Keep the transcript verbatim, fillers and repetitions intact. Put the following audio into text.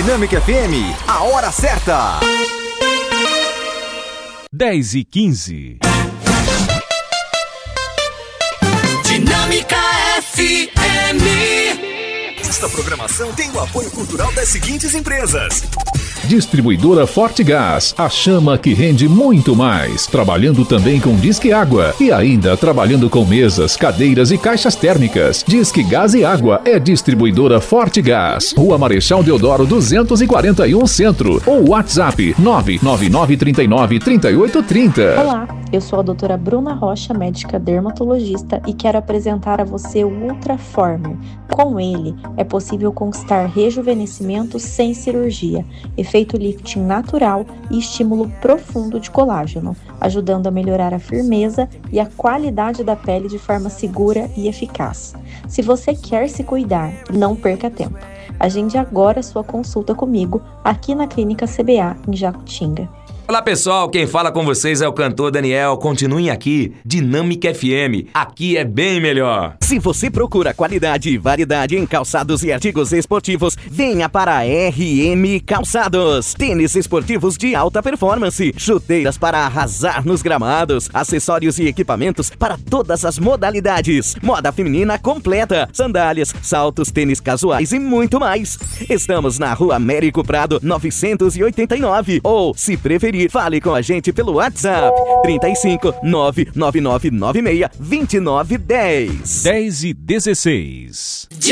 Dinâmica F M, a hora certa. dez e quinze. Dinâmica F M. Esta programação tem o apoio cultural das seguintes empresas: Distribuidora Forte Gás, a chama que rende muito mais. Trabalhando também com Disque Água e ainda trabalhando com mesas, cadeiras e caixas térmicas. Disque Gás e Água é Distribuidora Forte Gás. Rua Marechal Deodoro duzentos e quarenta e um Centro ou WhatsApp nove nove nove, três nove, três oito três zero. Olá, eu sou a doutora Bruna Rocha, médica dermatologista, e quero apresentar a você o Ultraformer. Com ele, é possível conquistar rejuvenescimento sem cirurgia, efeito lifting natural e estímulo profundo de colágeno, ajudando a melhorar a firmeza e a qualidade da pele de forma segura e eficaz. Se você quer se cuidar, não perca tempo. Agende agora sua consulta comigo aqui na Clínica C B A, em Jacutinga. Olá pessoal, quem fala com vocês é o cantor Daniel. Continuem aqui, Dinâmica F M, aqui é bem melhor. Se você procura qualidade e variedade em calçados e artigos esportivos, venha para a R M Calçados. Tênis esportivos de alta performance, chuteiras para arrasar nos gramados, acessórios e equipamentos para todas as modalidades, moda feminina completa, sandálias, saltos, tênis casuais e muito mais. Estamos na Rua Américo Prado novecentos e oitenta e nove, ou, se preferir, fale com a gente pelo WhatsApp trinta e cinco, nove nove nove nove seis, dois nove um zero. dez e dezesseis.